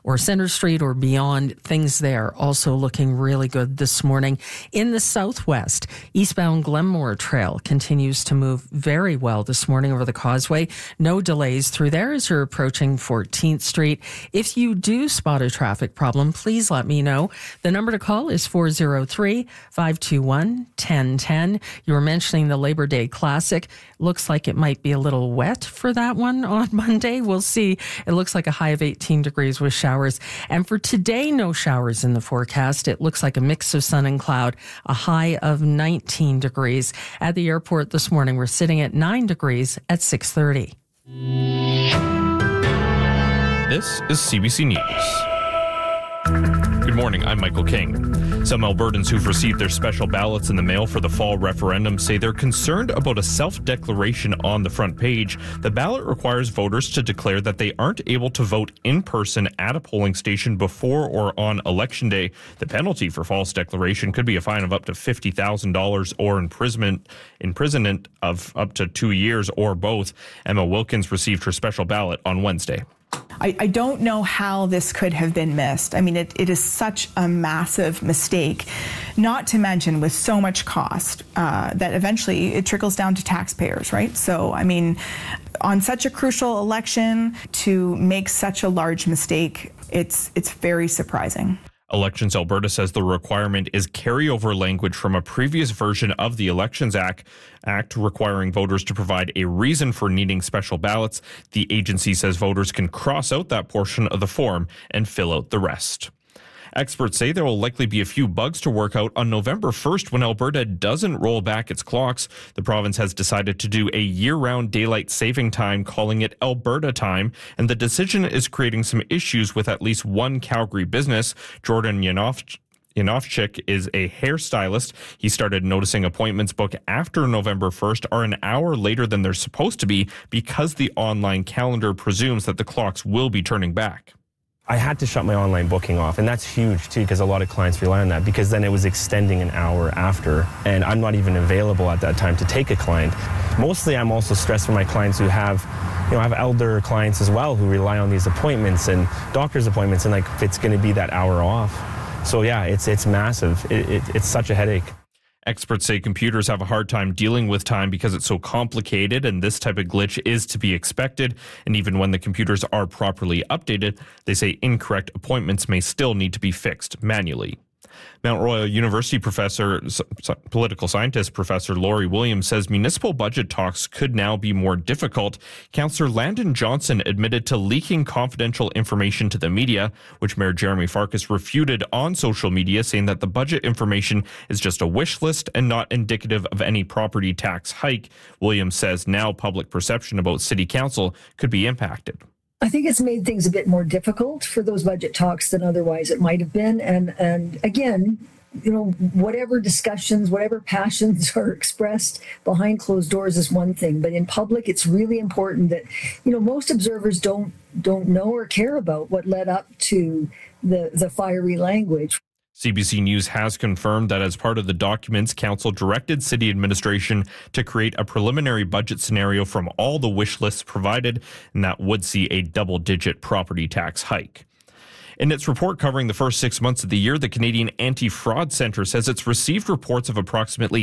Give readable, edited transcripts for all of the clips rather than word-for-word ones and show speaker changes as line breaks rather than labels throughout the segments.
or Center Street or beyond. Things there also looking really good this morning. In the southwest, eastbound Glenmore Trail continues to move very well this morning over the causeway. No delays through there as you're approaching 14th Street. If you do spot a traffic problem, please let me know. The number to call is 403-521-1010. You were mentioning the Labor Day Classic. Looks like it might be a little wet for that one on Monday. We'll see. It looks like a high of 18 degrees with showers. And for today, no showers in the forecast. It looks like a mix of sun and cloud, a high of 19 degrees. At the airport this morning, we're sitting at 9 degrees at 6:30.
This is CBC News. Good morning, I'm Michael King. Some Albertans who've received their special ballots in the mail for the fall referendum say they're concerned about a self-declaration on the front page. The ballot requires voters to declare that they aren't able to vote in person at a polling station before or on Election Day. The penalty for false declaration could be a fine of up to $50,000 or imprisonment of up to 2 years or both. Emma Wilkins received her special ballot on Wednesday.
I don't know how this could have been missed. I mean, it is such a massive mistake, not to mention with so much cost that eventually it trickles down to taxpayers, right? So, I mean, on such a crucial election, to make such a large mistake, it's very surprising.
Elections Alberta says the requirement is carryover language from a previous version of the Elections Act requiring voters to provide a reason for needing special ballots. The agency says voters can cross out that portion of the form and fill out the rest. Experts say there will likely be a few bugs to work out on November 1st when Alberta doesn't roll back its clocks. The province has decided to do a year-round daylight saving time, calling it Alberta time, and the decision is creating some issues with at least one Calgary business. Jordan Yanovchik is a hairstylist. He started noticing appointments booked after November 1st are an hour later than they're supposed to be because the online calendar presumes that the clocks will be turning back.
I had to shut my online booking off, and that's huge too because a lot of clients rely on that because then it was extending an hour after, and I'm not even available at that time to take a client. Mostly I'm also stressed for my clients who have elder clients as well who rely on these appointments and doctor's appointments, and like it's going to be that hour off. So yeah, it's massive. It's such a headache.
Experts say computers have a hard time dealing with time because it's so complicated, and this type of glitch is to be expected. And even when the computers are properly updated, they say incorrect appointments may still need to be fixed manually. Mount Royal University political scientist Professor Laurie Williams says municipal budget talks could now be more difficult. Councillor Landon Johnson admitted to leaking confidential information to the media, which Mayor Jeremy Farkas refuted on social media, saying that the budget information is just a wish list and not indicative of any property tax hike. Williams says now public perception about City Council could be impacted.
I think it's made things a bit more difficult for those budget talks than otherwise it might have been. And again, whatever discussions, whatever passions are expressed behind closed doors is one thing. But in public, it's really important that, most observers don't know or care about what led up to the fiery language.
CBC News has confirmed that as part of the documents, Council directed City Administration to create a preliminary budget scenario from all the wish lists provided, and that would see a double-digit property tax hike. In its report covering the first 6 months of the year, the Canadian Anti-Fraud Centre says it's received reports of approximately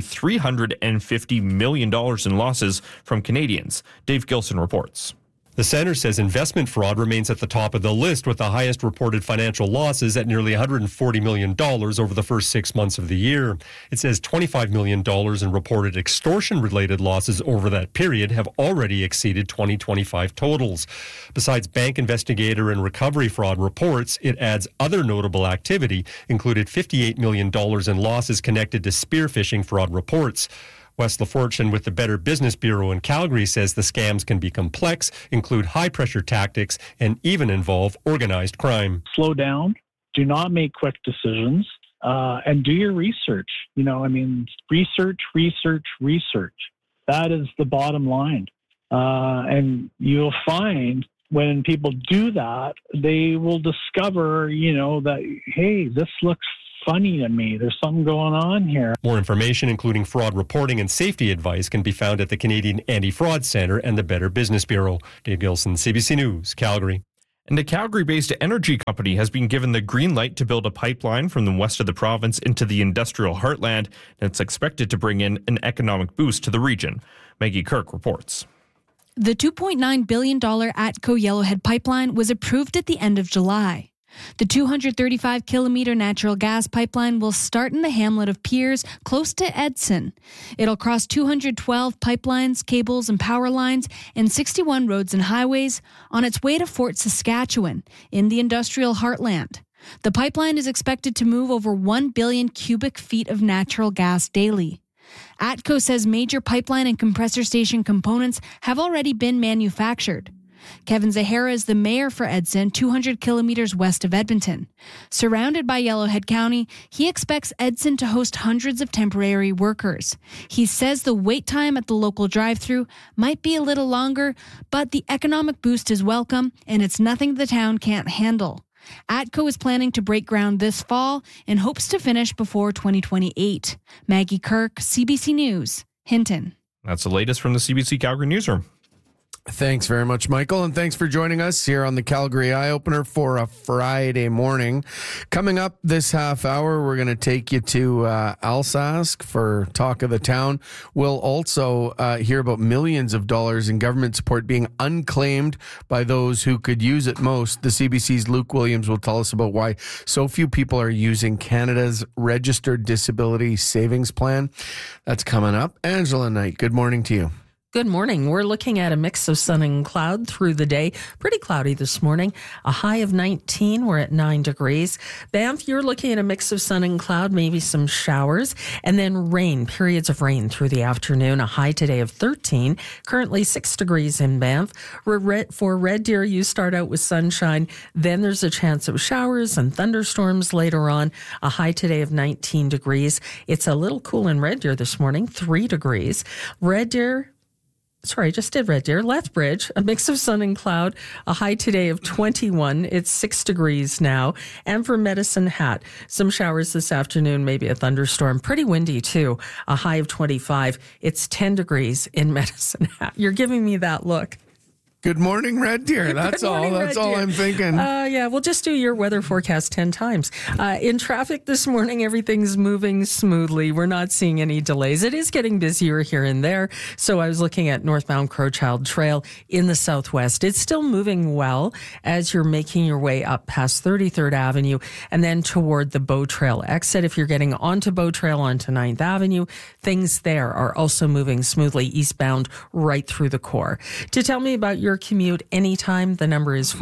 $350 million in losses from Canadians. Dave Gilson reports.
The centre says investment fraud remains at the top of the list, with the highest reported financial losses at nearly $140 million over the first 6 months of the year. It says $25 million in reported extortion-related losses over that period have already exceeded 2025 totals. Besides bank investigator and recovery fraud reports, it adds other notable activity, included $58 million in losses connected to spearfishing fraud reports. Wes LaFortune with the Better Business Bureau in Calgary says the scams can be complex, include high-pressure tactics, and even involve organized crime.
Slow down. Do not make quick decisions. And do your research. Research. That is the bottom line. And you'll find when people do that, they will discover, that, hey, this looks funny to me. There's something going on here.
More information, including fraud reporting and safety advice, can be found at the Canadian Anti-Fraud Centre and the Better Business Bureau. Dave Gilson, CBC News, Calgary.
And a Calgary-based energy company has been given the green light to build a pipeline from the west of the province into the industrial heartland, and it's expected to bring in an economic boost to the region. Maggie Kirk reports.
The $2.9 billion ATCO Yellowhead pipeline was approved at the end of July. The 235-kilometer natural gas pipeline will start in the hamlet of Piers, close to Edson. It'll cross 212 pipelines, cables, and power lines, and 61 roads and highways on its way to Fort Saskatchewan in the industrial heartland. The pipeline is expected to move over 1 billion cubic feet of natural gas daily. ATCO says major pipeline and compressor station components have already been manufactured. Kevin Zahara is the mayor for Edson, 200 kilometers west of Edmonton. Surrounded by Yellowhead County, he expects Edson to host hundreds of temporary workers. He says the wait time at the local drive-thru might be a little longer, but the economic boost is welcome, and it's nothing the town can't handle. ATCO is planning to break ground this fall and hopes to finish before 2028. Maggie Kirk, CBC News, Hinton.
That's the latest from the CBC Calgary newsroom.
Thanks very much, Michael, and thanks for joining us here on the Calgary Eye Opener for a Friday morning. Coming up this half hour, we're going to take you to Alsask for Talk of the Town. We'll also hear about millions of dollars in government support being unclaimed by those who could use it most. The CBC's Luke Williams will tell us about why so few people are using Canada's Registered Disability Savings Plan. That's coming up. Angela Knight, good morning to you.
Good morning. We're looking at a mix of sun and cloud through the day. Pretty cloudy this morning. A high of 19. We're at 9 degrees. Banff, you're looking at a mix of sun and cloud, maybe some showers, and then rain, periods of rain through the afternoon. A high today of 13. Currently 6 degrees in Banff. For Red Deer, you start out with sunshine. Then there's a chance of showers and thunderstorms later on. A high today of 19 degrees. It's a little cool in Red Deer this morning, 3 degrees. Red Deer, Lethbridge, a mix of sun and cloud, a high today of 21. It's 6 degrees now. And for Medicine Hat, some showers this afternoon, maybe a thunderstorm. Pretty windy, too. A high of 25. It's 10 degrees in Medicine Hat. You're giving me that look.
Good morning, Red Deer. That's all I'm thinking.
Yeah, we'll just do your weather forecast 10 times. In traffic this morning, everything's moving smoothly. We're not seeing any delays. It is getting busier here and there. So I was looking at northbound Crowchild Trail in the southwest. It's still moving well as you're making your way up past 33rd Avenue and then toward the Bow Trail exit. If you're getting onto Bow Trail onto 9th Avenue, things there are also moving smoothly eastbound right through the core. To tell me about your commute anytime, the number is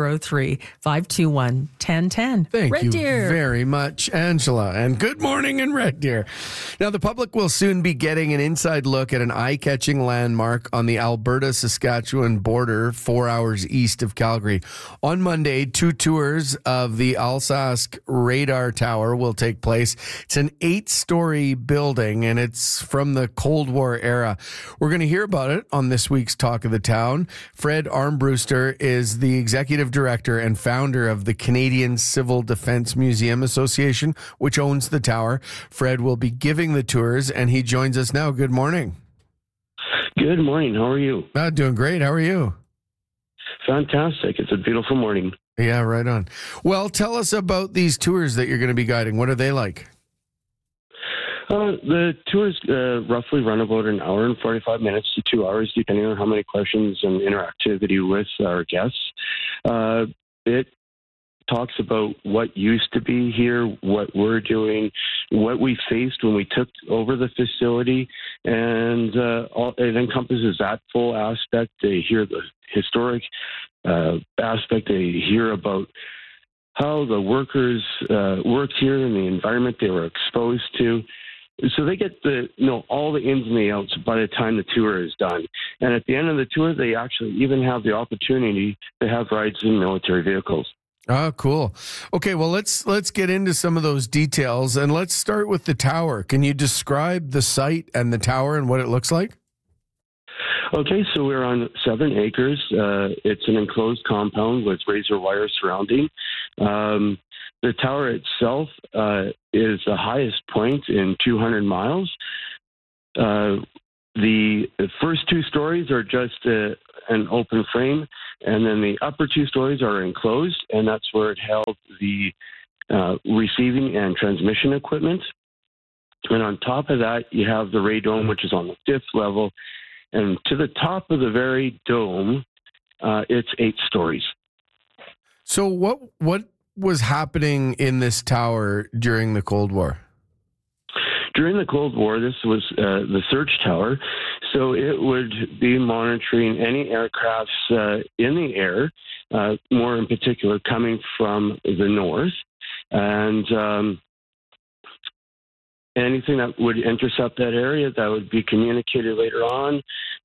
403-521-1010.
Thank you very much, Angela, and good morning in Red Deer. Now, the public will soon be getting an inside look at an eye-catching landmark on the Alberta-Saskatchewan border, 4 hours east of Calgary. On Monday, 2 tours of the Alsask Radar Tower will take place. It's an 8-story building, and it's from the Cold War era. We're going to hear about it on this week's Talk of the Town. Fred Armbruster is the executive director and founder of the Canadian Civil Defense Museum Association, which owns the tower. Fred will be giving the tours, and he joins us now. Good morning.
Good morning. How are you?
Doing great. How are you?
Fantastic. It's a beautiful morning.
Yeah, right on. Well, tell us about these tours that you're going to be guiding. What are they like?
The tours roughly run about an hour and 45 minutes to 2 hours, depending on how many questions and interactivity with our guests. It talks about what used to be here, what we're doing, what we faced when we took over the facility, and it encompasses that full aspect. They hear the historic aspect. They hear about how the workers worked here and the environment they were exposed to. So they get to know all the ins and the outs by the time the tour is done. And at the end of the tour, they actually even have the opportunity to have rides in military vehicles.
Oh, cool. Okay, well, let's get into some of those details, and let's start with the tower. Can you describe the site and the tower and what it looks like?
Okay, so we're on 7 acres. It's an enclosed compound with razor wire surrounding. The tower itself is the highest point in 200 miles. The first 2 stories are just an open frame, and then the upper 2 stories are enclosed, and that's where it held the receiving and transmission equipment. And on top of that, you have the radome, which is on the 5th level. And to the top of the very dome, it's 8 stories.
So what was happening in this tower during the Cold War?
During the Cold War, this was the search tower. So it would be monitoring any aircrafts in the air, more in particular coming from the north. And anything that would intercept that area, that would be communicated later on.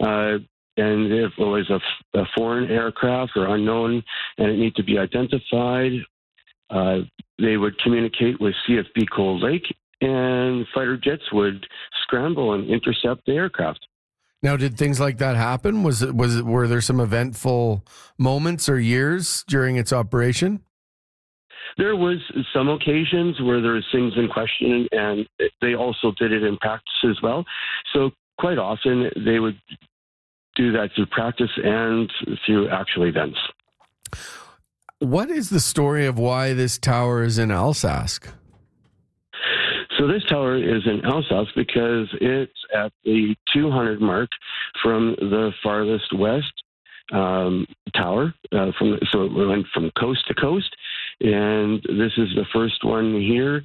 And if it was a foreign aircraft or unknown and it needed to be identified, they would communicate with CFB Cold Lake, and fighter jets would scramble and intercept the aircraft.
Now, did things like that happen? Were there some eventful moments or years during its operation?
There was some occasions where there was things in question, and they also did it in practice as well. So quite often they would do that through practice and through actual events.
What is the story of why this tower is in Alsace?
So this tower is in Alsace because it's at the 200 mark from the farthest west tower. So it went from coast to coast. And this is the first one here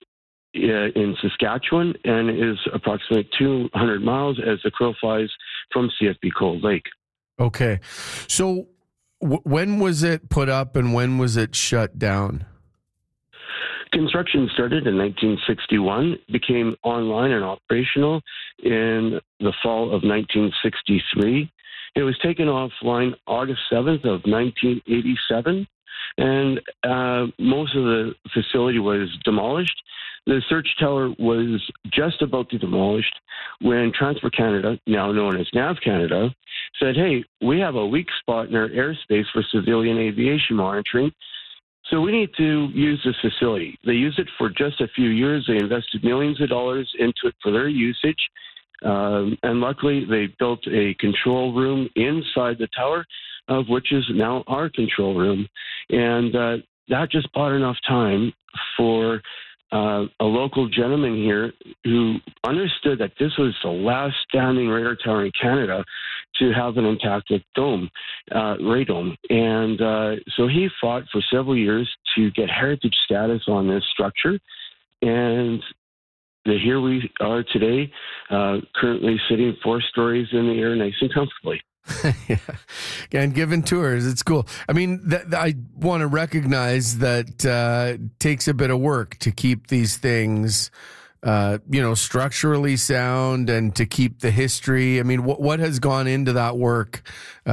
in Saskatchewan, and is approximately 200 miles as the crow flies from CFB Cold Lake.
Okay. So when was it put up and when was it shut down?
Construction started in 1961, became online and operational in the fall of 1963. It was taken offline August 7th of 1987. And most of the facility was demolished. The search tower was just about to be demolished when Transport Canada, now known as NAV Canada, said, hey, we have a weak spot in our airspace for civilian aviation monitoring, so we need to use this facility. They used it for just a few years. They invested millions of dollars into it for their usage. And luckily, they built a control room inside the tower, of which is now our control room. And that just bought enough time for a local gentleman here who understood that this was the last standing radar tower in Canada to have an intact dome, radome. And so he fought for several years to get heritage status on this structure. And here we are today, currently sitting 4 stories in the air nice and comfortably.
Yeah. And giving tours, it's cool. I mean, I want to recognize that takes a bit of work to keep these things, structurally sound and to keep the history. I mean, what has gone into that work?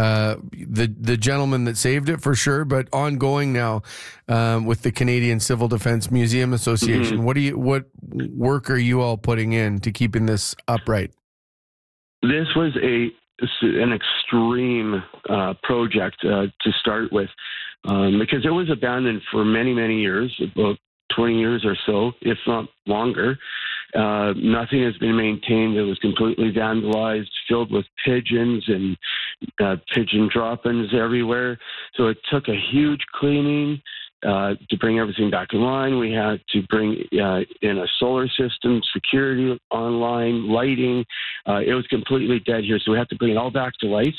The gentleman that saved it for sure, but ongoing now with the Canadian Civil Defence Museum Association. Mm-hmm. What work are you all putting in to keeping this upright?
This was an extreme project to start with because it was abandoned for many, many years, about 20 years or so, if not longer. Nothing has been maintained. It was completely vandalized, filled with pigeons and pigeon drop-ins everywhere. So it took a huge cleaning to bring everything back in line. We had to bring in a solar system, security online, lighting. It was completely dead here, so we had to bring it all back to life.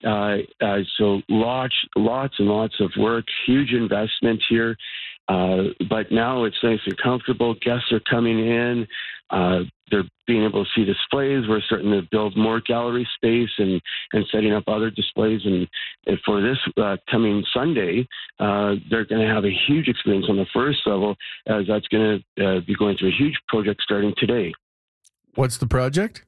So lots and lots of work, huge investment here. But now it's nice and comfortable. Guests are coming in. They're being able to see displays. We're starting to build more gallery space and setting up other displays. And for this coming Sunday, they're going to have a huge experience on the first level, as that's going to be going through a huge project starting today.
What's the project?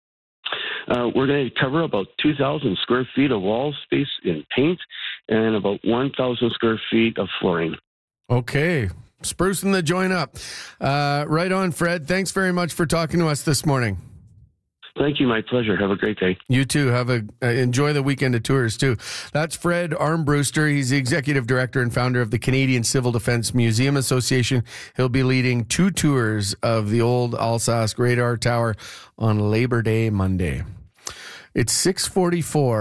We're going to cover about 2,000 square feet of wall space in paint and about 1,000 square feet of flooring.
Okay. Sprucing the joint up. Right on, Fred. Thanks very much for talking to us this morning.
Thank you. My pleasure. Have a great day.
You too. Enjoy the weekend of tours too. That's Fred Armbruster. He's the executive director and founder of the Canadian Civil Defence Museum Association. He'll be leading 2 tours of the old Alsace Radar Tower on Labor Day Monday. It's 6:44.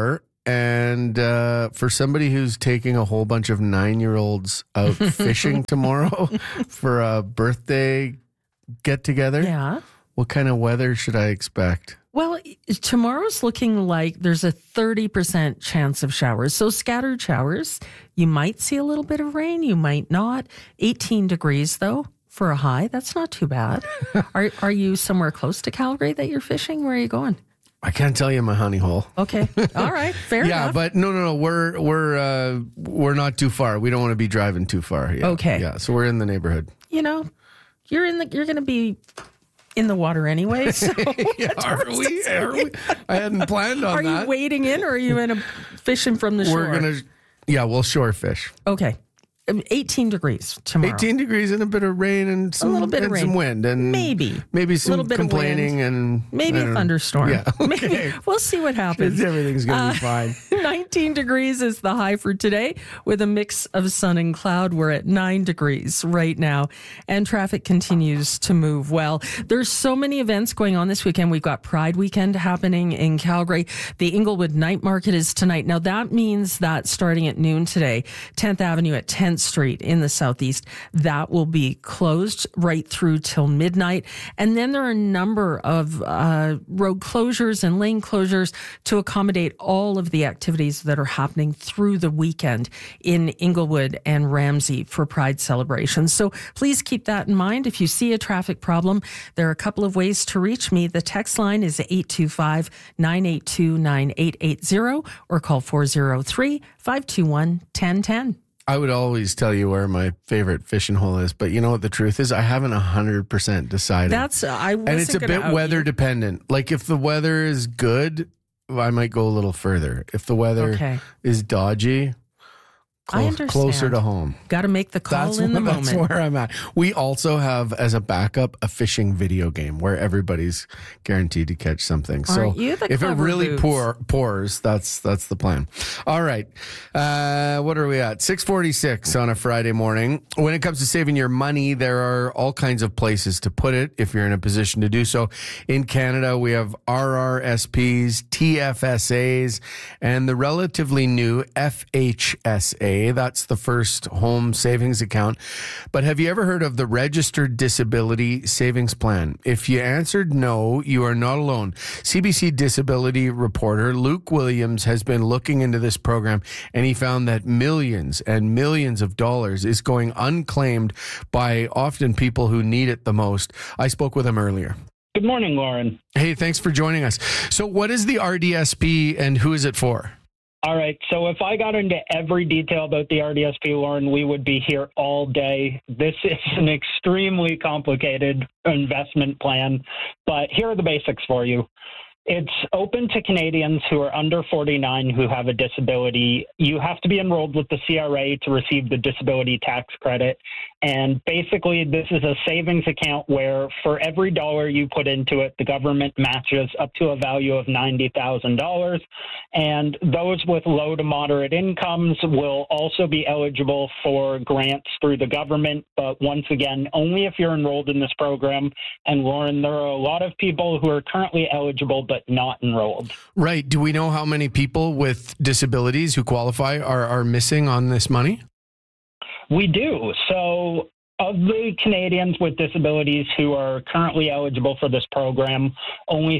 And for somebody who's taking a whole bunch of 9-year-olds out fishing tomorrow for a birthday get-together,
Yeah.
what kind of weather should I expect?
Well, tomorrow's looking like there's a 30% chance of showers. So scattered showers. You might see a little bit of rain. You might not. 18 degrees, though, for a high. That's not too bad. Are you somewhere close to Calgary that you're fishing? Where are you going?
I can't tell you my honey hole.
Okay. All right. Fair enough.
Yeah, but no. We're not too far. We don't want to be driving too far. Yeah.
Okay.
Yeah, so we're in the neighborhood.
You know, you're going to be in the water anyway. So
Yeah, are we? I hadn't planned on
are
that.
you wading in or are you fishing from the shore?
We'll shore fish.
Okay. 18 degrees tomorrow.
18 degrees and a bit of rain and some,
a little bit of rain.
Some wind and
maybe
some
little bit
complaining
of
and
maybe a thunderstorm.
Yeah, okay.
Maybe we'll see what happens.
Everything's going to be fine.
19 degrees is the high for today with a mix of sun and cloud. We're at 9 degrees right now and traffic continues to move well. There's so many events going on this weekend. We've got Pride Weekend happening in Calgary. The Inglewood Night Market is tonight. Now that means that starting at noon today, 10th Avenue at 10th Street in the southeast, that will be closed right through till midnight. And then there are a number of road closures and lane closures to accommodate all of the activities that are happening through the weekend in Inglewood and Ramsey for Pride celebrations. So please keep that in mind. If you see a traffic problem, there are a couple of ways to reach me. The text line is 825-982-9880 or call 403-521-1010.
I would always tell you where my favorite fishing hole is, but you know what the truth is? I haven't 100% decided.
And
it's a bit weather dependent. Like if the weather is good, I might go a little further. If the weather is dodgy, closer to home.
Got to make the call in the moment.
That's where I'm at. We also have, as a backup, a fishing video game where everybody's guaranteed to catch something. So if it really pours, that's the plan. All right. What are we at? 6:46 on a Friday morning. When it comes to saving your money, there are all kinds of places to put it if you're in a position to do so. In Canada, we have RRSPs, TFSAs, and the relatively new FHSA. That's the first home savings account. But have you ever heard of the Registered Disability Savings Plan? If you answered no, you are not alone. CBC disability reporter Luke Williams has been looking into this program, and he found that millions and millions of dollars is going unclaimed by often people who need it the most. I spoke with him earlier.
Good morning, Lauren.
Hey, thanks for joining us. So what is the RDSP and who is it for?
All right. So if I got into every detail about the RDSP, Lauren, we would be here all day. This is an extremely complicated investment plan, but here are the basics for you. It's open to Canadians who are under 49 who have a disability. You have to be enrolled with the CRA to receive the disability tax credit. And basically, this is a savings account where for every dollar you put into it, the government matches up to a value of $90,000. And those with low to moderate incomes will also be eligible for grants through the government. But once again, only if you're enrolled in this program. And Lauren, there are a lot of people who are currently eligible but not enrolled.
Right. Do we know how many people with disabilities who qualify are missing on this money?
We do. So of the Canadians with disabilities who are currently eligible for this program, only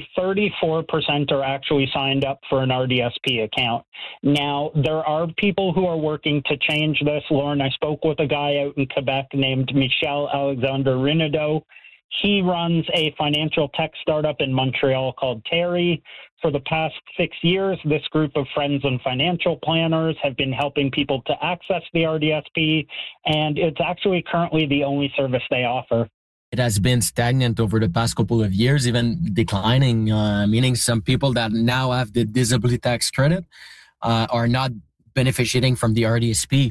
34% are actually signed up for an RDSP account. Now, there are people who are working to change this. Lauren, I spoke with a guy out in Quebec named Michel Alexander Renaudot. He runs a financial tech startup in Montreal called Terry. For the past 6 years, this group of friends and financial planners have been helping people to access the RDSP, and it's actually currently the only service they offer.
It has been stagnant over the past couple of years, even declining, meaning some people that now have the disability tax credit are not benefiting from the RDSP.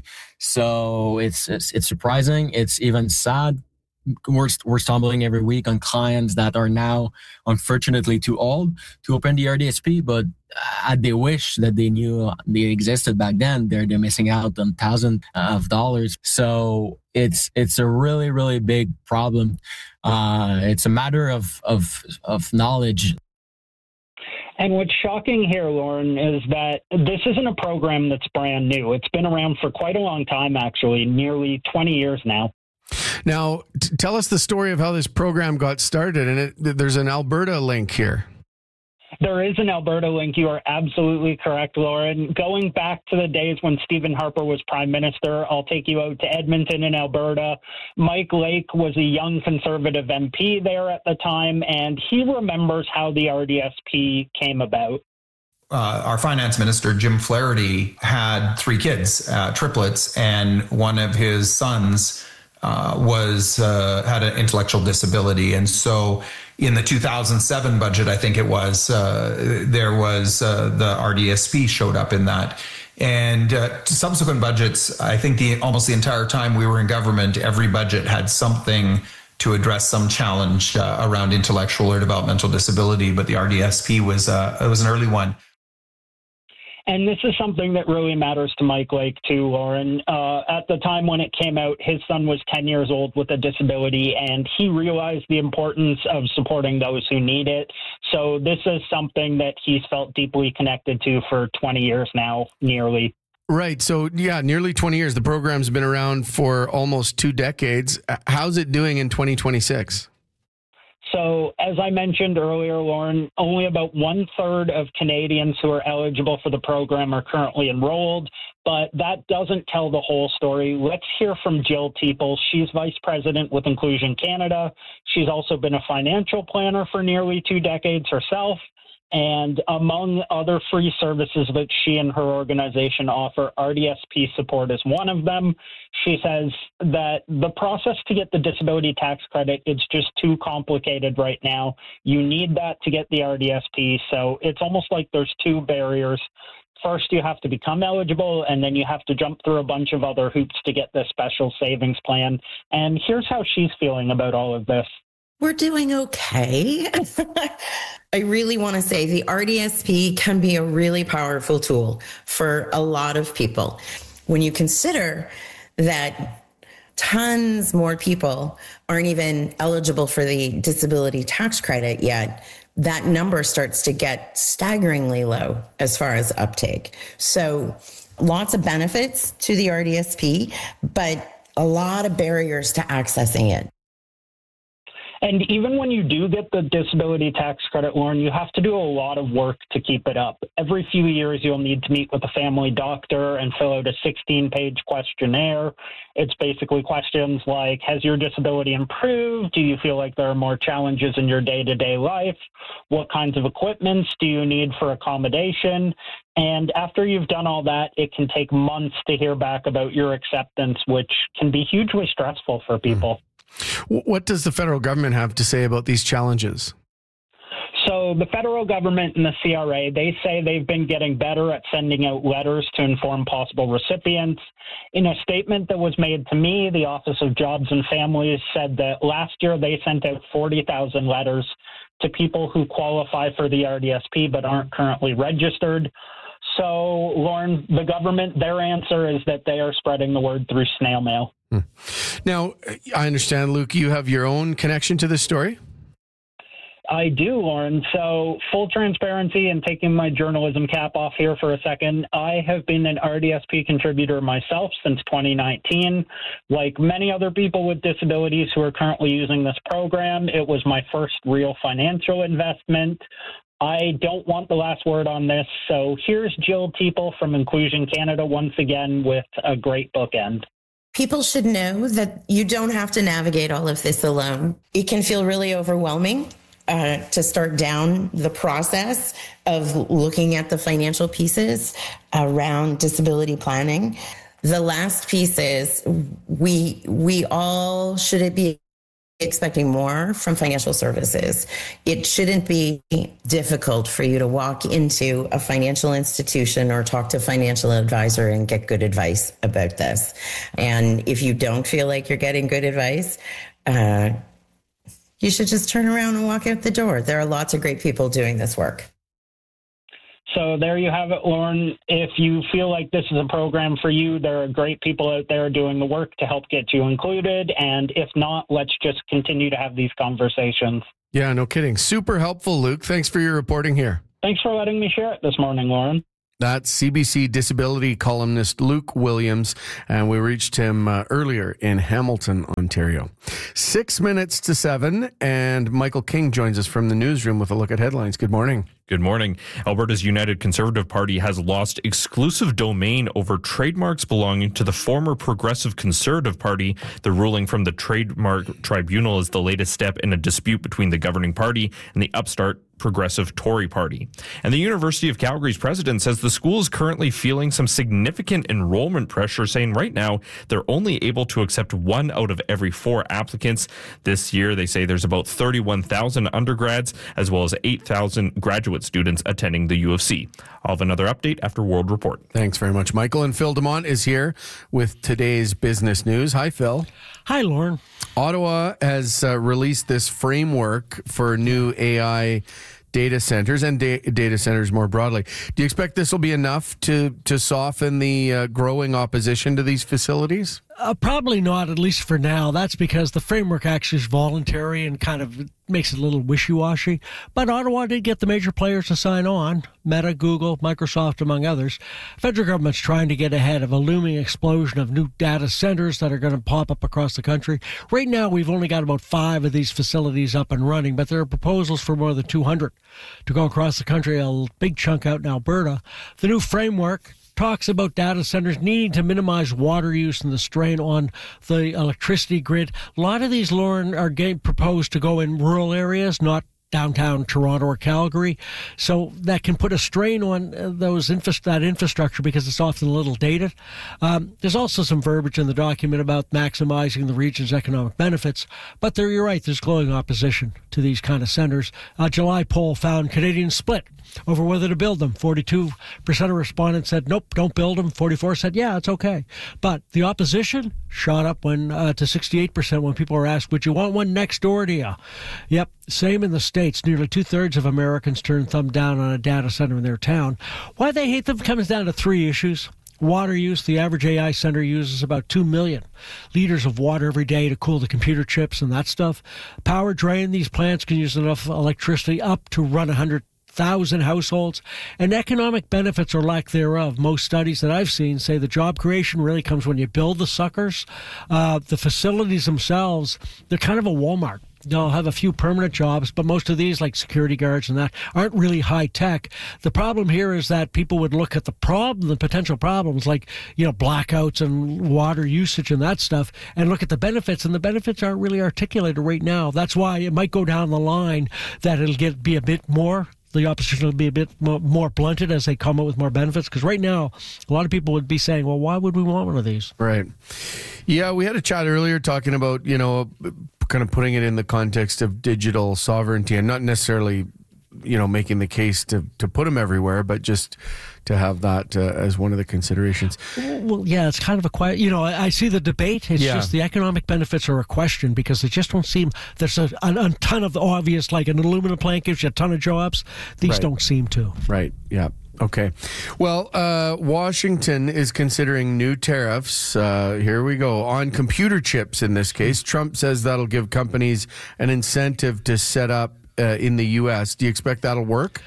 So it's surprising. It's even sad. We're stumbling every week on clients that are now, unfortunately, too old to open the RDSP, but they wish that they knew they existed back then. They're missing out on thousands of dollars. So it's a really, really big problem. It's a matter of knowledge.
And what's shocking here, Lauren, is that this isn't a program that's brand new. It's been around for quite a long time, actually, nearly 20 years now.
Now, tell us the story of how this program got started. And there's an Alberta link here.
There is an Alberta link. You are absolutely correct, Lauren. Going back to the days when Stephen Harper was Prime Minister, I'll take you out to Edmonton in Alberta. Mike Lake was a young Conservative MP there at the time, and he remembers how the RDSP came about.
Our finance minister, Jim Flaherty, had 3 kids, triplets, and one of his sons had an intellectual disability. And so in the 2007 budget, I think it was, there was the RDSP showed up in that. And subsequent budgets, I think almost the entire time we were in government, every budget had something to address some challenge around intellectual or developmental disability. But the RDSP was an early one.
And this is something that really matters to Mike Lake, too, Lauren. At the time when it came out, his son was 10 years old with a disability, and he realized the importance of supporting those who need it. So this is something that he's felt deeply connected to for 20 years now, nearly.
Right. So, yeah, nearly 20 years. The program's been around for almost 2 decades. How's it doing in 2026?
So, as I mentioned earlier, Lauren, only about 1/3 of Canadians who are eligible for the program are currently enrolled, but that doesn't tell the whole story. Let's hear from Jill Teeple. She's Vice President with Inclusion Canada. She's also been a financial planner for nearly 2 decades herself. And among other free services that she and her organization offer, RDSP support is one of them. She says that the process to get the disability tax credit, it's just too complicated right now. You need that to get the RDSP. So it's almost like there's 2 barriers. First, you have to become eligible, and then you have to jump through a bunch of other hoops to get this special savings plan. And here's how she's feeling about all of this.
We're doing okay. I really want to say the RDSP can be a really powerful tool for a lot of people. When you consider that tons more people aren't even eligible for the disability tax credit yet, that number starts to get staggeringly low as far as uptake. So lots of benefits to the RDSP, but a lot of barriers to accessing it.
And even when you do get the disability tax credit, Lauren, you have to do a lot of work to keep it up. Every few years, you'll need to meet with a family doctor and fill out a 16-page questionnaire. It's basically questions like, has your disability improved? Do you feel like there are more challenges in your day-to-day life? What kinds of equipments do you need for accommodation? And after you've done all that, it can take months to hear back about your acceptance, which can be hugely stressful for people.
What does the federal government have to say about these challenges?
So the federal government and the CRA, they say they've been getting better at sending out letters to inform possible recipients. In a statement that was made to me, the Office of Jobs and Families said that last year they sent out 40,000 letters to people who qualify for the RDSP but aren't currently registered. So, Lauren, the government, their answer is that they are spreading the word through snail mail.
Now, I understand, Luke, you have your own connection to this story?
I do, Lauren. So full transparency and taking my journalism cap off here for a second, I have been an RDSP contributor myself since 2019. Like many other people with disabilities who are currently using this program, it was my first real financial investment. I don't want the last word on this, so here's Jill Teeple from Inclusion Canada once again with a great bookend.
People should know that you don't have to navigate all of this alone. It can feel really overwhelming to start down the process of looking at the financial pieces around disability planning. The last piece is we all should be expecting more from financial services. It shouldn't be difficult for you to walk into a financial institution or talk to a financial advisor and get good advice about this. And if you don't feel like you're getting good advice, you should just turn around and walk out the door. There are lots of great people doing this work.
So there you have it, Lauren. If you feel like this is a program for you, there are great people out there doing the work to help get you included. And if not, let's just continue to have these conversations.
Yeah, no kidding. Super helpful, Luke. Thanks for your reporting here.
Thanks for letting me share it this morning, Lauren.
That's CBC disability columnist Luke Williams, and we reached him earlier in Hamilton, Ontario. 6 minutes to 7, and Michael King joins us from the newsroom with a look at headlines. Good morning.
Good morning. Alberta's United Conservative Party has lost exclusive domain over trademarks belonging to the former Progressive Conservative Party. The ruling from the Trademark Tribunal is the latest step in a dispute between the governing party and the upstart Progressive Tory Party. And the University of Calgary's president says the school is currently feeling some significant enrollment pressure, saying right now they're only able to accept 1 out of every 4 applicants. This year, they say there's about 31,000 undergrads as well as 8,000 graduate students attending the U of C. I'll have another update after World Report.
Thanks very much, Michael. And Phil Demont is here with today's business news. Hi, Phil.
Hi, Lauren.
Ottawa has released this framework for new AI data centers and data centers more broadly. Do you expect this will be enough to soften the growing opposition to these facilities?
Probably not, at least for now. That's because the framework actually is voluntary and kind of makes it a little wishy-washy. But Ottawa did get the major players to sign on, Meta, Google, Microsoft, among others. Federal government's trying to get ahead of a looming explosion of new data centers that are going to pop up across the country. Right now, we've only got about 5 of these facilities up and running, but there are proposals for more than 200 to go across the country, a big chunk out in Alberta. The new framework talks about data centers needing to minimize water use and the strain on the electricity grid. A lot of these, Lauren, are proposed to go in rural areas, not downtown Toronto or Calgary. So that can put a strain on that infrastructure because it's often a little dated. There's also some verbiage in the document about maximizing the region's economic benefits. But you're right, there's growing opposition to these kind of centers. A July poll found Canadians split over whether to build them. 42% of respondents said, nope, don't build them. 44% said, yeah, it's okay. But the opposition shot up to 68% when people were asked, would you want one next door to you? Yep, same in the States. Nearly 2/3 of Americans turned thumb down on a data center in their town. Why they hate them comes down to 3 issues. Water use. The average AI center uses about 2 million liters of water every day to cool the computer chips and that stuff. Power drain. These plants can use enough electricity up to run 100,000 households, and economic benefits or lack thereof. Most studies that I've seen say the job creation really comes when you build the suckers. The facilities themselves, they're kind of a Walmart. They'll have a few permanent jobs, but most of these, like security guards and that, aren't really high tech. The problem here is that people would look at the potential problems like, blackouts and water usage and that stuff, and look at the benefits, and the benefits aren't really articulated right now. That's why it might go down the line that the opposition will be a bit more blunted as they come up with more benefits. Because right now, a lot of people would be saying, well, why would we want one of these?
Right. Yeah, we had a chat earlier talking about, kind of putting it in the context of digital sovereignty and not necessarily, making the case to put them everywhere, but just to have that as one of the considerations.
Well, yeah, it's kind of a quiet, I see the debate. It's just the economic benefits are a question because they just don't seem, there's a ton of the obvious, like an aluminum plant gives you a ton of jobs. These don't seem to.
Right, yeah. Okay. Well, Washington is considering new tariffs. Here we go. On computer chips in this case. Trump says that'll give companies an incentive to set up in the U.S. Do you expect that'll work?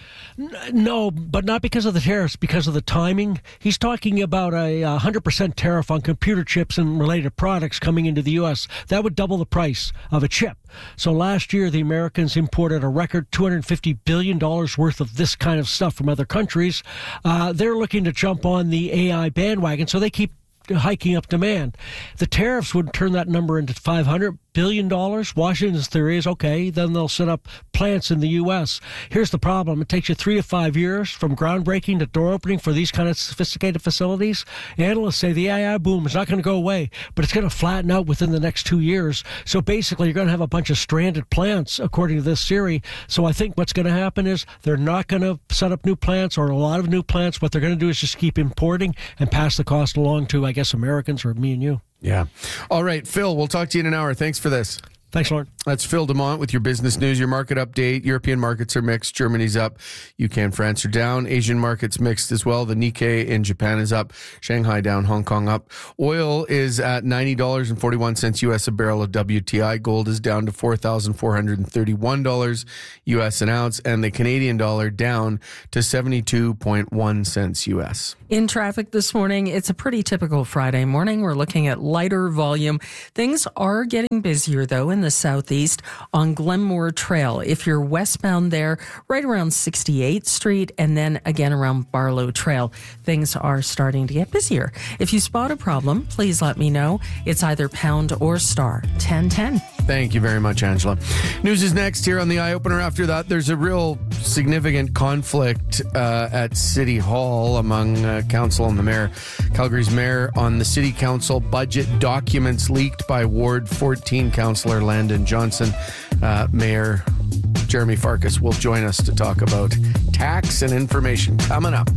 No, but not because of the tariffs, because of the timing. He's talking about a 100% tariff on computer chips and related products coming into the U.S. That would double the price of a chip. So last year, the Americans imported a record $250 billion worth of this kind of stuff from other countries. They're looking to jump on the AI bandwagon, so they keep hiking up demand. The tariffs would turn that number into $500 billion. Washington's theory is, okay, then they'll set up plants in the U.S. Here's the problem. It takes you 3 to 5 years from groundbreaking to door opening for these kind of sophisticated facilities. Analysts say the AI boom is not going to go away, but it's going to flatten out within the next 2 years. So basically, you're going to have a bunch of stranded plants, according to this theory. So I think what's going to happen is they're not going to set up new plants or a lot of new plants. What they're going to do is just keep importing and pass the cost along to, I guess, Americans or me and you.
Yeah. All right, Phil, we'll talk to you in an hour. Thanks for this.
Thanks, Lauren.
That's Phil DeMont with your business news, your market update. European markets are mixed. Germany's up. UK and France are down. Asian markets mixed as well. The Nikkei in Japan is up. Shanghai down. Hong Kong up. Oil is at $90.41 US a barrel of WTI. Gold is down to $4,431 US an ounce. And the Canadian dollar down to 72.1 cents US.
In traffic this morning, it's a pretty typical Friday morning. We're looking at lighter volume. Things are getting busier, though, in the southeast on Glenmore Trail. If you're westbound there, right around 68th Street, and then again around Barlow Trail, things are starting to get busier. If you spot a problem, please let me know. It's either pound or star 1010.
Thank you very much, Angela. News is next here on the Eye Opener. After that, there's a real significant conflict at City Hall among council and the mayor. Calgary's mayor on the city council budget documents leaked by Ward 14 councillor Landon Johnson. Mayor Jeremy Farkas will join us to talk about tax and information coming up.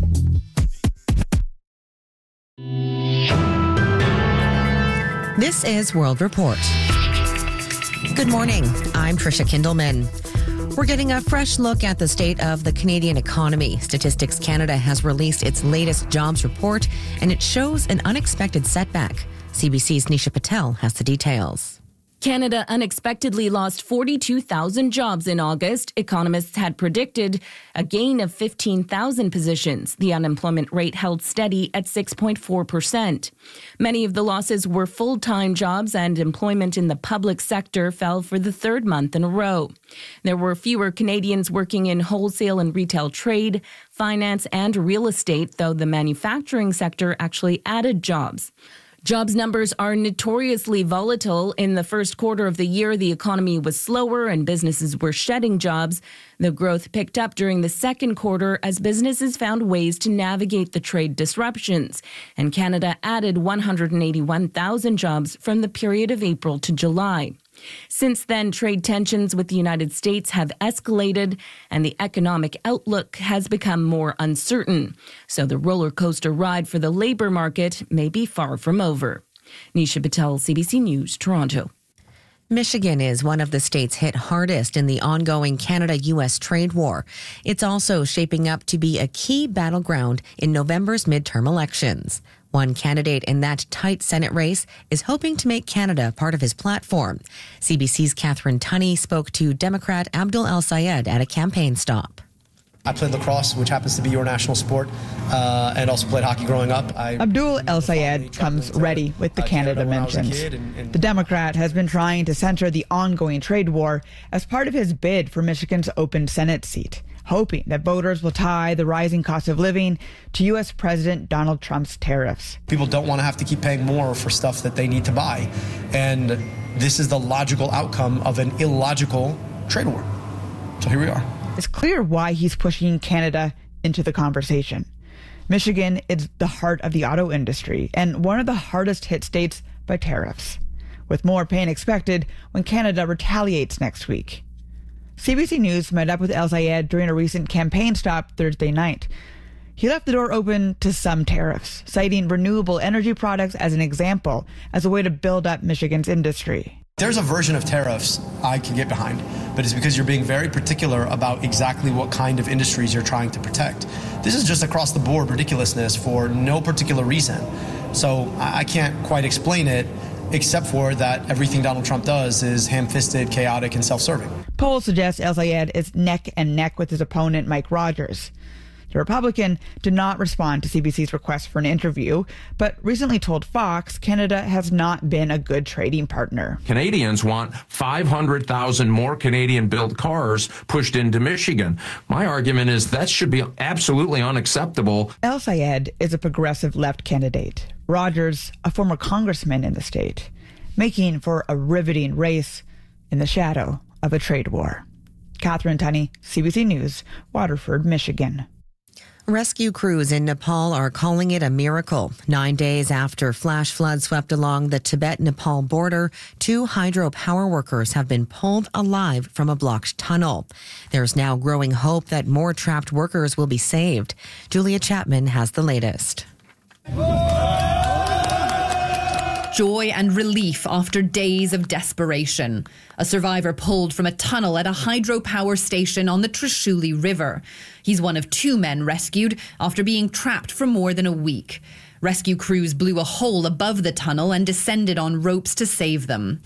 This is World Report. Good morning. I'm Trisha Kindelman. We're getting a fresh look at the state of the Canadian economy. Statistics Canada has released its latest jobs report, and it shows an unexpected setback. CBC's Nisha Patel has the details.
Canada unexpectedly lost 42,000 jobs in August. Economists had predicted a gain of 15,000 positions. The unemployment rate held steady at 6.4%. Many of the losses were full-time jobs, and employment in the public sector fell for the third month in a row. There were fewer Canadians working in wholesale and retail trade, finance, and real estate, though the manufacturing sector actually added jobs. Jobs numbers are notoriously volatile. In the first quarter of the year, the economy was slower and businesses were shedding jobs. The growth picked up during the second quarter as businesses found ways to navigate the trade disruptions. And Canada added 181,000 jobs from the period of April to July. Since then, trade tensions with the United States have escalated and the economic outlook has become more uncertain. So the roller coaster ride for the labor market may be far from over. Nisha Patel, CBC News, Toronto.
Michigan is one of the states hit hardest in the ongoing Canada-U.S. trade war. It's also shaping up to be a key battleground in November's midterm elections. One candidate in that tight Senate race is hoping to make Canada part of his platform. CBC's Catherine Tunney spoke to Democrat Abdul El-Sayed at a campaign stop.
I played lacrosse, which happens to be your national sport, and also played hockey growing up.
Abdul El-Sayed comes ready with the Canada mentions. The Democrat has been trying to center the ongoing trade war as part of his bid for Michigan's open Senate seat, hoping that voters will tie the rising cost of living to U.S. President Donald Trump's tariffs.
People don't want to have to keep paying more for stuff that they need to buy. And this is the logical outcome of an illogical trade war. So here we are.
It's clear why he's pushing Canada into the conversation. Michigan is the heart of the auto industry and one of the hardest hit states by tariffs, with more pain expected when Canada retaliates next week. CBC News met up with El-Sayed during a recent campaign stop Thursday night. He left the door open to some tariffs, citing renewable energy products as an example, as a way to build up Michigan's industry.
There's a version of tariffs I can get behind, but it's because you're being very particular about exactly what kind of industries you're trying to protect. This is just across the board ridiculousness for no particular reason. So I can't quite explain it, except for that everything Donald Trump does is ham-fisted, chaotic, and self-serving.
Polls suggest El-Sayed is neck and neck with his opponent, Mike Rogers. The Republican did not respond to CBC's request for an interview, but recently told Fox Canada has not been a good trading partner.
Canadians want 500,000 more Canadian-built cars pushed into Michigan. My argument is that should be absolutely unacceptable.
El-Sayed is a progressive left candidate. Rogers, a former congressman in the state, making for a riveting race in the shadow of a trade war. Catherine Tunney, CBC News, Waterford, Michigan.
Rescue crews in Nepal are calling it a miracle. 9 days after flash floods swept along the Tibet-Nepal border, 2 hydropower workers have been pulled alive from a blocked tunnel. There's now growing hope that more trapped workers will be saved. Julia Chapman has the latest.
joy and relief after days of desperation. A survivor pulled from a tunnel at a hydropower station on the Trishuli River. He's one of 2 men rescued after being trapped for more than a week. Rescue crews blew a hole above the tunnel and descended on ropes to save them.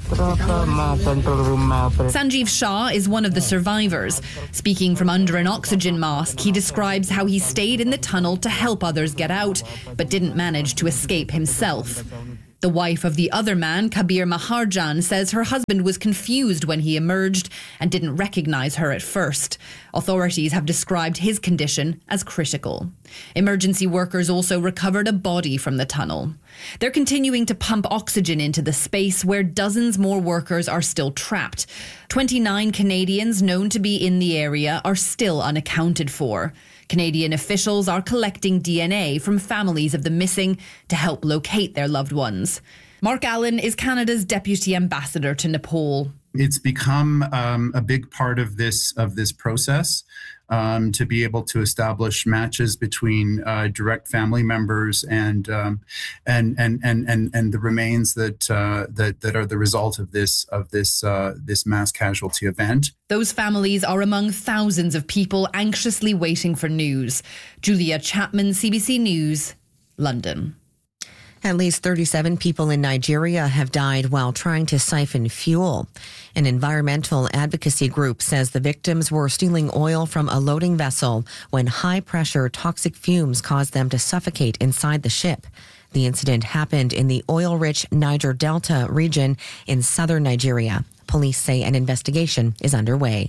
Sanjeev Shah is one of the survivors. Speaking from under an oxygen mask, he describes how he stayed in the tunnel to help others get out, but didn't manage to escape himself. The wife of the other man, Kabir Maharjan, says her husband was confused when he emerged and didn't recognize her at first. Authorities have described his condition as critical. Emergency workers also recovered a body from the tunnel. They're continuing to pump oxygen into the space where dozens more workers are still trapped. 29 Canadians known to be in the area are still unaccounted for. Canadian officials are collecting DNA from families of the missing to help locate their loved ones. Mark Allen is Canada's Deputy Ambassador to Nepal.
It's become a big part of this process to be able to establish matches between direct family members and the remains that are the result of this mass casualty event.
Those families are among thousands of people anxiously waiting for news. Julia Chapman, CBC News, London.
At least 37 people in Nigeria have died while trying to siphon fuel. An environmental advocacy group says the victims were stealing oil from a loading vessel when high-pressure toxic fumes caused them to suffocate inside the ship. The incident happened in the oil-rich Niger Delta region in southern Nigeria. Police say an investigation is underway.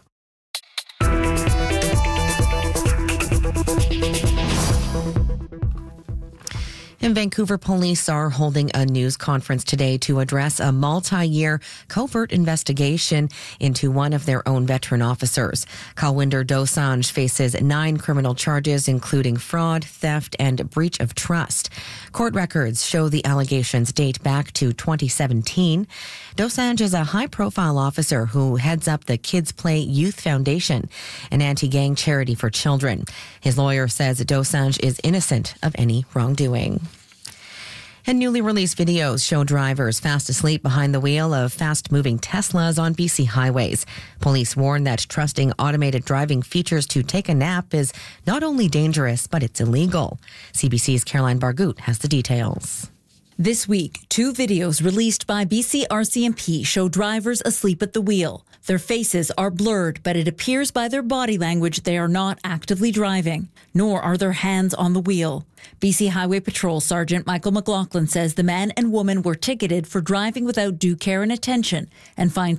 In Vancouver, police are holding a news conference today to address a multi-year covert investigation into one of their own veteran officers. Kalwinder Dosanjh faces 9 criminal charges, including fraud, theft, and breach of trust. Court records show the allegations date back to 2017. Dosanjh is a high-profile officer who heads up the Kids Play Youth Foundation, an anti-gang charity for children. His lawyer says Dosanjh is innocent of any wrongdoing. And newly released videos show drivers fast asleep behind the wheel of fast-moving Teslas on BC highways. Police warn that trusting automated driving features to take a nap is not only dangerous, but it's illegal. CBC's Caroline Bargut has the details.
This week, 2 videos released by BC RCMP show drivers asleep at the wheel. Their faces are blurred, but it appears by their body language they are not actively driving, nor are their hands on the wheel. BC Highway Patrol Sergeant Michael McLaughlin says the man and woman were ticketed for driving without due care and attention and fined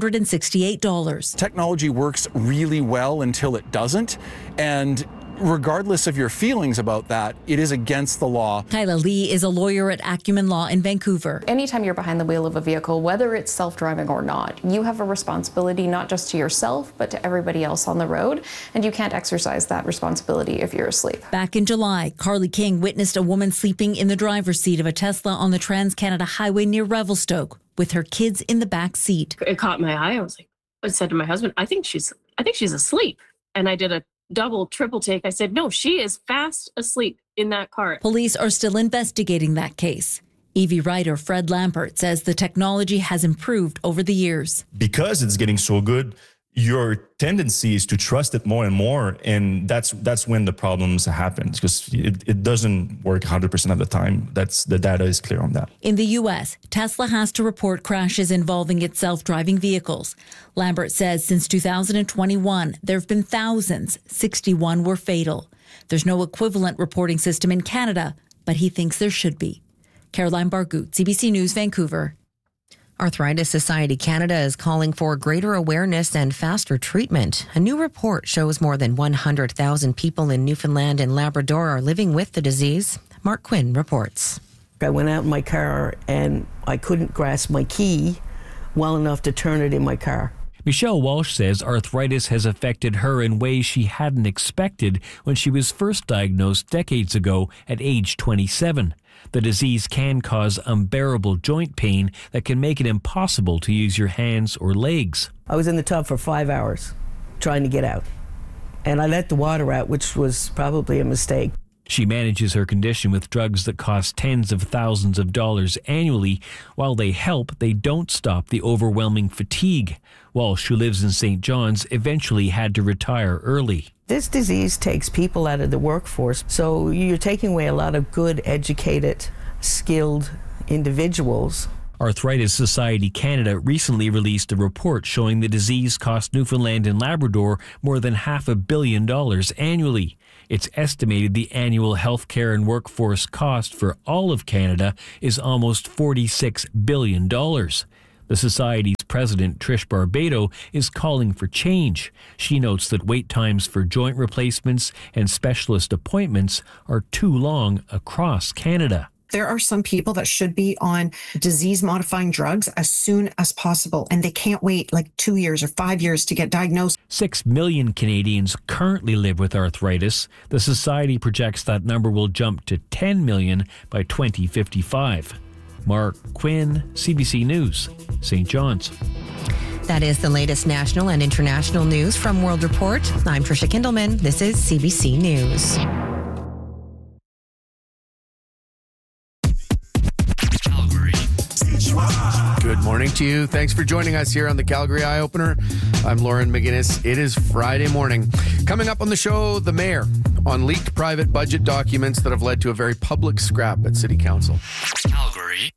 $368.
Technology works really well until it doesn't, and regardless of your feelings about that, it is against the law.
Kyla Lee is a lawyer at Acumen Law in Vancouver.
Anytime you're behind the wheel of a vehicle, whether it's self-driving or not, you have a responsibility not just to yourself, but to everybody else on the road, and you can't exercise that responsibility if you're asleep.
Back in July, Carly King witnessed a woman sleeping in the driver's seat of a Tesla on the Trans-Canada Highway near Revelstoke with her kids in the back seat.
It caught my eye. I said to my husband, I think she's asleep. And I did a triple take. I said, no, she is fast asleep in that car.
Police are still investigating that case. EV writer Fred Lampert says the technology has improved over the years.
Because it's getting so good, your tendency is to trust it more and more. And that's when the problems happen, because it doesn't work 100% of the time. The data is clear on that.
In the U.S., Tesla has to report crashes involving its self-driving vehicles. Lambert says since 2021, there have been thousands. 61 were fatal. There's no equivalent reporting system in Canada, but he thinks there should be. Caroline Bargut, CBC News, Vancouver.
Arthritis Society Canada is calling for greater awareness and faster treatment. A new report shows more than 100,000 people in Newfoundland and Labrador are living with the disease. Mark Quinn reports.
I went out in my car and I couldn't grasp my key well enough to turn it in my car.
Michelle Walsh says arthritis has affected her in ways she hadn't expected when she was first diagnosed decades ago at age 27. The disease can cause unbearable joint pain that can make it impossible to use your hands or legs.
I was in the tub for 5 hours trying to get out, and I let the water out, which was probably a mistake.
She manages her condition with drugs that cost tens of thousands of dollars annually. While they help, they don't stop the overwhelming fatigue. Walsh, who lives in St. John's, eventually had to retire early.
This disease takes people out of the workforce, so you're taking away a lot of good, educated, skilled individuals.
Arthritis Society Canada recently released a report showing the disease cost Newfoundland and Labrador more than $500 million annually. It's estimated the annual healthcare and workforce cost for all of Canada is almost $46 billion. The Society's president, Trish Barbado, is calling for change. She notes that wait times for joint replacements and specialist appointments are too long across Canada.
There are some people that should be on disease-modifying drugs as soon as possible, and they can't wait like 2 years or 5 years to get diagnosed.
6 million Canadians currently live with arthritis. The Society projects that number will jump to 10 million by 2055. Mark Quinn, CBC News, St. John's.
That is the latest national and international news from World Report. I'm Tricia Kindelman. This is CBC News.
Good morning to you. Thanks for joining us here on the Calgary Eye Opener. I'm Lauren McGinnis. It is Friday morning. Coming up on the show, the mayor on leaked private budget documents that have led to a very public scrap at City Council.
Calgary.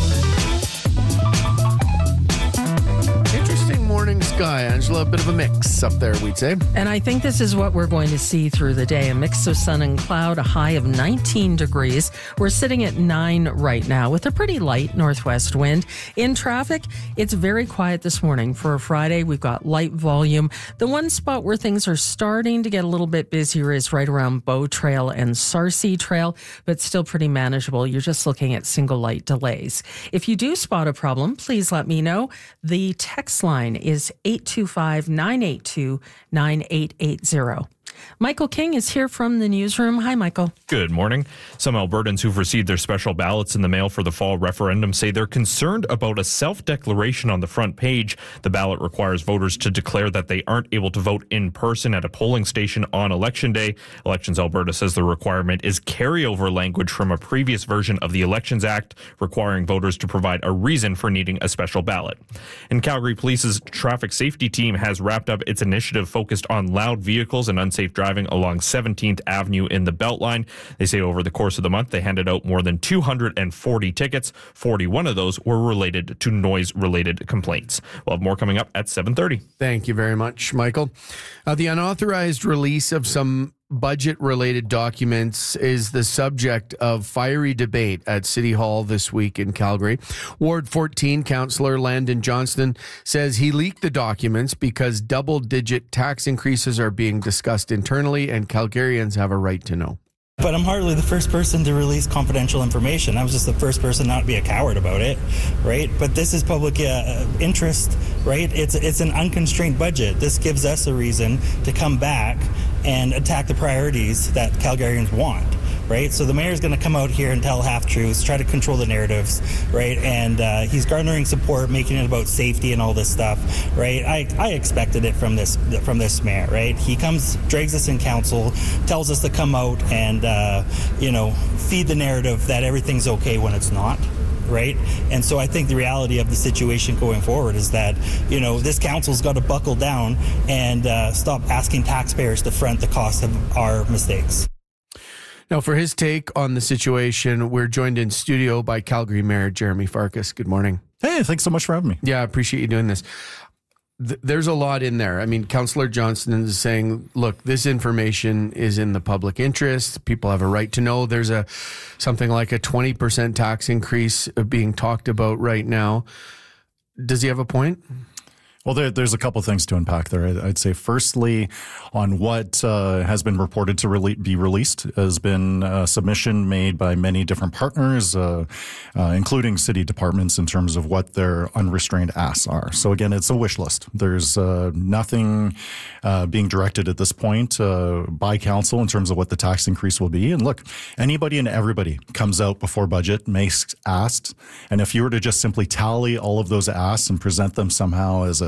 Interesting morning sky, Angela. A bit of a mix up there, we'd say.
And I think this is what we're going to see through the day. A mix of sun and cloud, a high of 19 degrees. We're sitting at 9 right now with a pretty light northwest wind. In traffic, it's very quiet this morning. For a Friday, we've got light volume. The one spot where things are starting to get a little bit busier is right around Bow Trail and Sarcee Trail, but still pretty manageable. You're just looking at single light delays. If you do spot a problem, please let me know. The text line is 825-982-9880. Michael King is here from the newsroom. Hi, Michael.
Good morning. Some Albertans who've received their special ballots in the mail for the fall referendum say they're concerned about a self-declaration on the front page. The ballot requires voters to declare that they aren't able to vote in person at a polling station on Election Day. Elections Alberta says the requirement is carryover language from a previous version of the Elections Act, requiring voters to provide a reason for needing a special ballot. And Calgary Police's traffic safety team has wrapped up its initiative focused on loud vehicles and unsafe driving along 17th Avenue in the Beltline. They say over the course of the month, they handed out more than 240 tickets. 41 of those were related to noise-related complaints. We'll have more coming up at 7:30.
Thank you very much, Michael. The unauthorized release of some budget-related documents is the subject of fiery debate at City Hall this week in Calgary. Ward 14 Councillor Landon Johnston says he leaked the documents because double-digit tax increases are being discussed internally and Calgarians have a right to know.
But I'm hardly the first person to release confidential information. I was just the first person not to be a coward about it, right? But this is public interest, right? It's an unconstrained budget. This gives us a reason to come back and attack the priorities that Calgarians want, right? So the mayor's going to come out here and tell half-truths, try to control the narratives, right? And he's garnering support, making it about safety and all this stuff, right? I expected it from this mayor, right? He comes, drags us in council, tells us to come out and, feed the narrative that everything's okay when it's not. Right. And so I think the reality of the situation going forward is that, this council's got to buckle down and stop asking taxpayers to front the cost of our mistakes.
Now, for his take on the situation, we're joined in studio by Calgary Mayor Jeremy Farkas. Good morning.
Hey, thanks so much for having me.
Yeah, I appreciate you doing this. There's a lot in there. I mean, Councillor Johnston is saying, look, this information is in the public interest. People have a right to know. There's something like a 20% tax increase being talked about right now. Does he have a point?
Well, there's a couple things to unpack there. I'd say firstly, on what has been reported to be released has been a submission made by many different partners, including city departments in terms of what their unrestrained asks are. So again, it's a wish list. There's nothing being directed at this point by council in terms of what the tax increase will be. And look, anybody and everybody comes out before budget, makes asks. And if you were to just simply tally all of those asks and present them somehow as a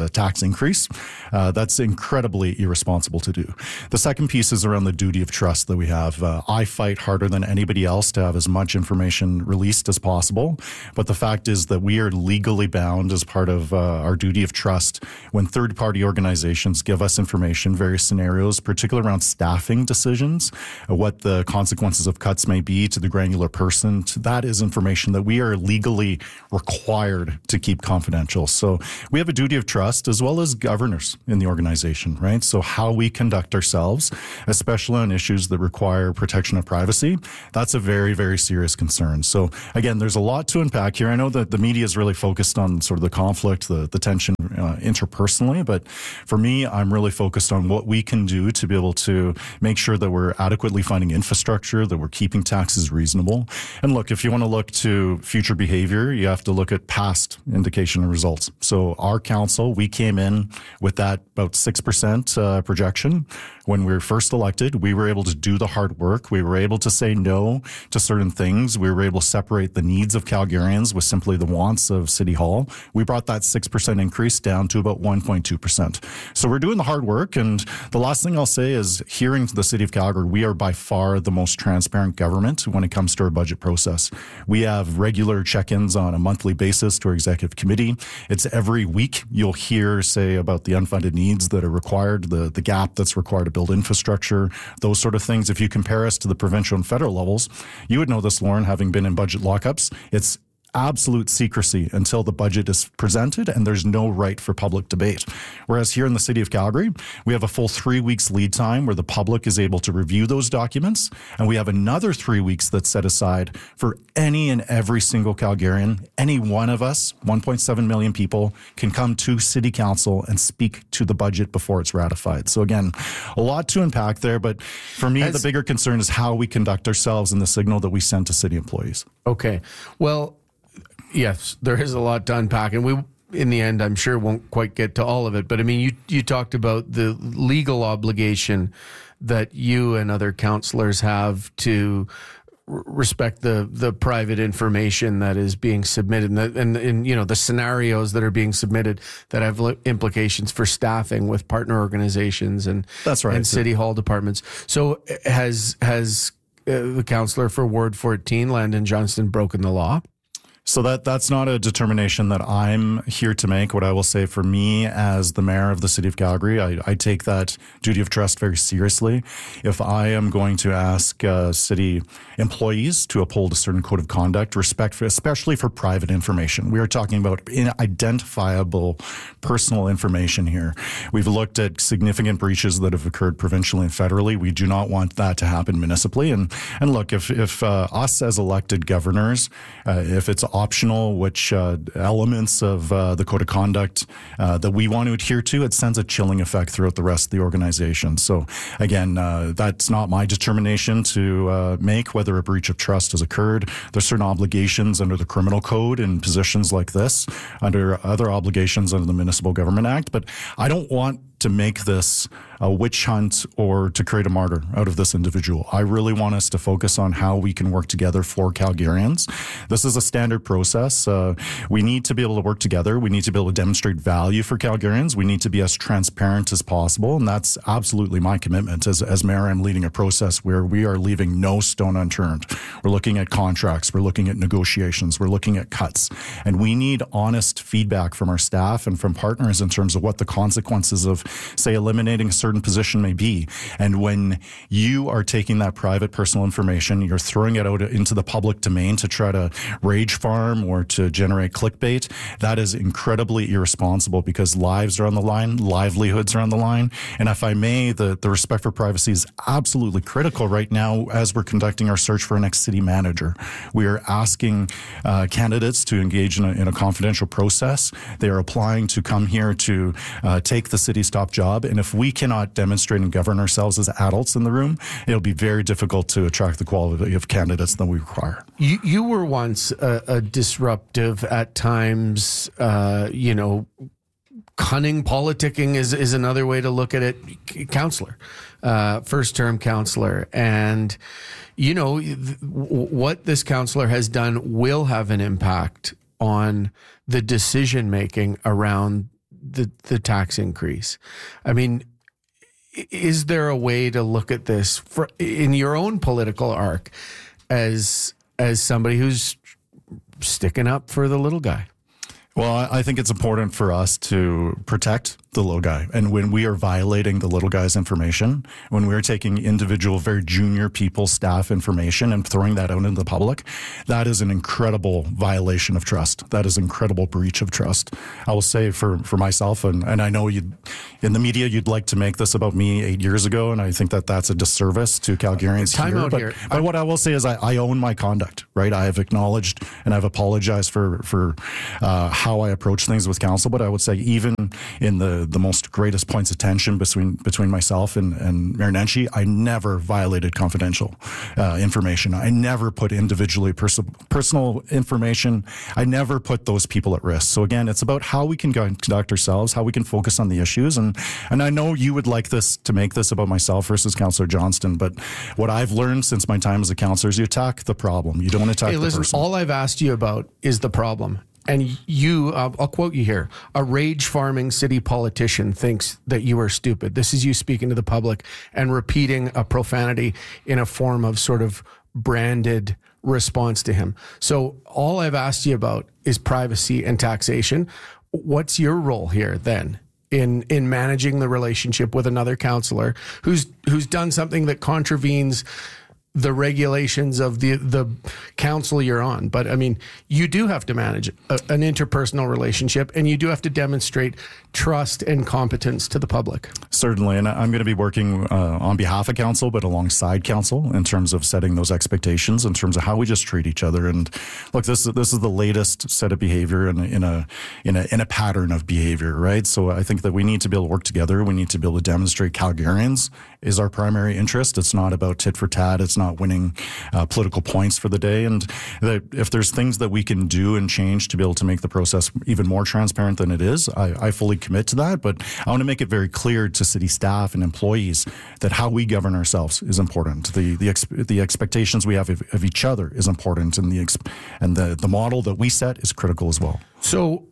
a tax increase. That's incredibly irresponsible to do. The second piece is around the duty of trust that we have. I fight harder than anybody else to have as much information released as possible. But the fact is that we are legally bound as part of our duty of trust when third-party organizations give us information, various scenarios, particularly around staffing decisions, what the consequences of cuts may be to the granular person. That is information that we are legally required to keep confidential. So we have a duty of trust as well as governors in the organization, right? So how we conduct ourselves, especially on issues that require protection of privacy, that's a very, very serious concern. So again, there's a lot to unpack here. I know that the media is really focused on sort of the conflict, the tension interpersonally, but for me, I'm really focused on what we can do to be able to make sure that we're adequately funding infrastructure, that we're keeping taxes reasonable. And look, if you want to look to future behavior, you have to look at past indication and results. So our council, we came in with that about 6% projection. When we were first elected, we were able to do the hard work. We were able to say no to certain things. We were able to separate the needs of Calgarians with simply the wants of City Hall. We brought that 6% increase down to about 1.2%. So we're doing the hard work. And the last thing I'll say is here in the City of Calgary, we are by far the most transparent government when it comes to our budget process. We have regular check-ins on a monthly basis to our executive committee. It's every week you'll hear, say, about the unfunded needs that are required, the gap that's required to build infrastructure, those sort of things. If you compare us to the provincial and federal levels, you would know this, Lauren, having been in budget lockups. It's absolute secrecy until the budget is presented and there's no right for public debate. Whereas here in the City of Calgary, we have a full 3 weeks lead time where the public is able to review those documents. And we have another 3 weeks that's set aside for any and every single Calgarian. Any one of us, 1.7 million people, can come to City Council and speak to the budget before it's ratified. So again, a lot to unpack there. But for me, the bigger concern is how we conduct ourselves and the signal that we send to city employees.
Okay. Well, yes, there is a lot to unpack, and we, in the end, I'm sure won't quite get to all of it. But I mean, you talked about the legal obligation that you and other councillors have to respect the private information that is being submitted, and you know, the scenarios that are being submitted that have implications for staffing with partner organizations and
that's right,
and City Hall departments. So has the councillor for Ward 14, Landon Johnston, broken the law?
So that's not a determination that I'm here to make. What I will say for me as the mayor of the City of Calgary, I take that duty of trust very seriously. If I am going to ask city employees to uphold a certain code of conduct, especially for private information, we are talking about identifiable personal information here. We've looked at significant breaches that have occurred provincially and federally. We do not want that to happen municipally. And look, if us as elected governors, if it's optional, which elements of the code of conduct that we want to adhere to, it sends a chilling effect throughout the rest of the organization. So again, that's not my determination to make whether a breach of trust has occurred. There's certain obligations under the criminal code in positions like this, under other obligations under the Municipal Government Act. But I don't want to make this a witch hunt or to create a martyr out of this individual. I really want us to focus on how we can work together for Calgarians. This is a standard process. We need to be able to work together. We need to be able to demonstrate value for Calgarians. We need to be as transparent as possible. And that's absolutely my commitment. As mayor, I'm leading a process where we are leaving no stone unturned. We're looking at contracts. We're looking at negotiations. We're looking at cuts. And we need honest feedback from our staff and from partners in terms of what the consequences of, say, eliminating a certain position may be. And when you are taking that private personal information, you're throwing it out into the public domain to try to rage farm or to generate clickbait, that is incredibly irresponsible because lives are on the line, livelihoods are on the line. And if I may, the respect for privacy is absolutely critical right now as we're conducting our search for our next city manager. We are asking candidates to engage in a confidential process. They are applying to come here to take the city's top job. And if we cannot demonstrate and govern ourselves as adults in the room, it'll be very difficult to attract the quality of candidates that we require.
You were once a disruptive, at times, cunning politicking is another way to look at it, counselor, first-term counselor. And, what this counselor has done will have an impact on the decision-making around the tax increase. I mean, is there a way to look at this in your own political arc as somebody who's sticking up for the little guy?
Well, I think it's important for us to protect the little guy. And when we are violating the little guy's information, when we're taking individual, very junior people, staff information and throwing that out into the public, that is an incredible violation of trust. That is an incredible breach of trust. I will say for myself, and I know in the media, you'd like to make this about me 8 years ago, and I think that that's a disservice to Calgarians here. But what I will say is I own my conduct, right? I have acknowledged and I've apologized for how I approach things with council, but I would say even in the most greatest points of tension between myself and Mayor Nenshi, I never violated confidential information. I never put individually personal information. I never put those people at risk. So again, it's about how we can conduct ourselves, how we can focus on the issues. And I know you would like this to make this about myself versus Councillor Johnston, but what I've learned since my time as a councillor is you attack the problem. You don't attack the person.
All I've asked you about is the problem. And you, I'll quote you here, a rage farming city politician thinks that you are stupid. This is you speaking to the public and repeating a profanity in a form of sort of branded response to him. So all I've asked you about is privacy and taxation. What's your role here then in managing the relationship with another councillor who's done something that contravenes the regulations of the council you're on? But I mean, you do have to manage an interpersonal relationship, and you do have to demonstrate trust and competence to the public.
Certainly, and I'm going to be working on behalf of council, but alongside council in terms of setting those expectations, in terms of how we just treat each other. And look, this is the latest set of behavior in a pattern of behavior, right? So I think that we need to be able to work together. We need to be able to demonstrate Calgarians is our primary interest. It's not about tit for tat. It's not winning political points for the day. And that if there's things that we can do and change to be able to make the process even more transparent than it is, I fully commit to that. But I want to make it very clear to city staff and employees that how we govern ourselves is important. The expectations we have of each other is important, and the model that we set is critical as well.
So,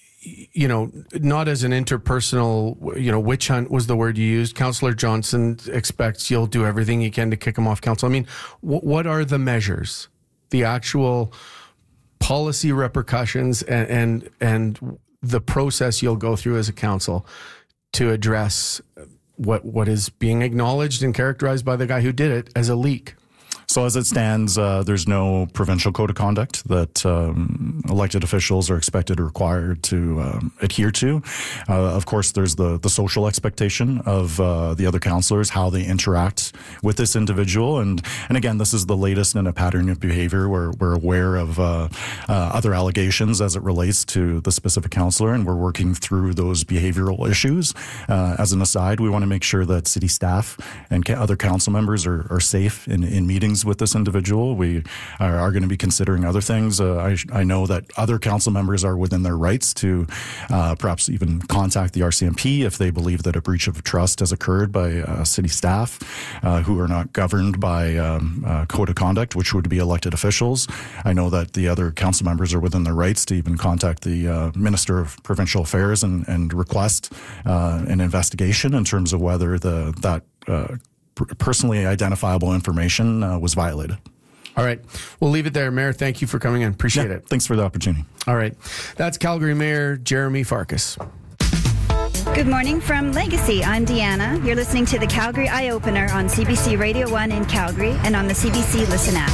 you know, not as an interpersonal, you know, witch hunt was the word you used. Councillor Johnson expects you'll do everything you can to kick him off council. I mean, what are the measures, the actual policy repercussions and the process you'll go through as a council to address what is being acknowledged and characterized by the guy who did it as a leak?
So as it stands, there's no provincial code of conduct that elected officials are expected or required to adhere to. Of course, there's the social expectation of the other councillors, how they interact with this individual. And again, this is the latest in a pattern of behavior. We're aware of other allegations as it relates to the specific councillor, and we're working through those behavioral issues. As an aside, we want to make sure that city staff and other council members are safe in meetings with this individual. We are going to be considering other things. I know that other council members are within their rights to perhaps even contact the RCMP if they believe that a breach of trust has occurred by city staff who are not governed by code of conduct, which would be elected officials. I know that the other council members are within their rights to even contact the Minister of Provincial Affairs and request an investigation in terms of whether that personally identifiable information was violated.
All right. We'll leave it there. Mayor, thank you for coming in. Appreciate it.
Thanks for the opportunity.
All right. That's Calgary Mayor Jeremy Farkas.
Good morning from Legacy. I'm Deanna. You're listening to the Calgary Eye Opener on CBC Radio 1 in Calgary and on the CBC Listen app.